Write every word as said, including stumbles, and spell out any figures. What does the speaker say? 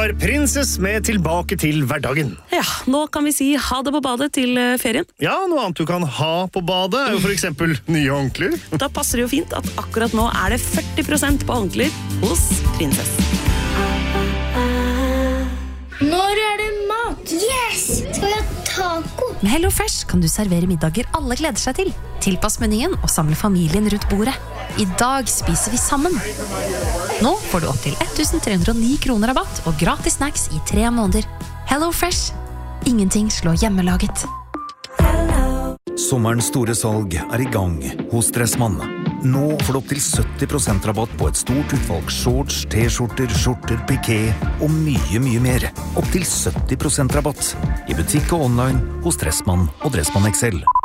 var Princess med Tilbake til hverdagen. Ja, nå kan vi si ha det på badet til eh, ferien. Ja, noe annet du kan ha på badet er jo for eksempel nye håndklær. Da passer det jo fint at akkurat nå er det førti prosent på håndklær hos Princess. Når er det mat? Yes! Skal vi ha taco? Med HelloFresh kan du servere middager alle gleder seg til. Tilpass menyen og samle familien rundt bordet. I dag spiser vi sammen. Nå får du opp til tretten hundre og ni kroner rabatt og gratis snacks i tre måneder. HelloFresh. Ingenting slår hjemmelaget. Sommerens store salg er i gang hos Dressmann. Nå får du opp til sytti prosent rabatt på et stort utvalg shorts, t-skjorter, skjorter, piké og mye, mye mer. Opp til sytti prosent rabatt i butikk og online hos Dressmann og Dressmann X L.